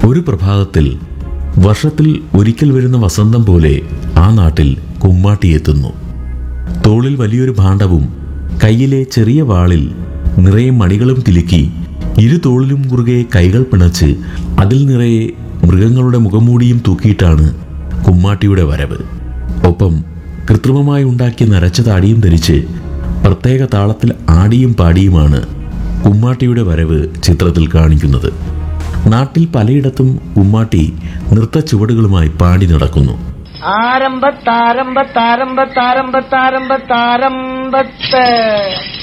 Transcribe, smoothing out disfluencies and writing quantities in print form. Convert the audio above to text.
ഒരു പ്രഭാതത്തിൽ വർഷത്തിൽ ഒരിക്കൽ വരുന്ന വസന്തം പോലെ ആ നാട്ടിൽ കുമ്മാട്ടി എത്തുന്നു. തോളിൽ വലിയൊരു ഭാണ്ഡവും കയ്യിലെ ചെറിയ വാളിൽ നിറയെ മണികളും കിലുക്കി, ഇരു തോളിലും കുറുകെ കൈകൾ പിണച്ച് അതിൽ നിറയെ മൃഗങ്ങളുടെ മുഖംമൂടിയും തൂക്കിയിട്ടാണ് കുമ്മാട്ടിയുടെ വരവ്. ഒപ്പം കൃത്രിമമായി ഉണ്ടാക്കിയ നരച്ച താടിയും ധരിച്ച് പ്രത്യേക താളത്തിൽ ആടിയും പാടിയുമാണ് കുമ്മാട്ടിയുടെ വരവ് ചിത്രത്തിൽ കാണിക്കുന്നത്. നാട്ടിൽ പലയിടത്തും കുമ്മാട്ടി നൃത്ത ചുവടുകളുമായി പാടി നടക്കുന്നു. ആരംഭത്താരംഭത്താരംഭത്താരംഭത്താരംഭത്താരംഭത്ത്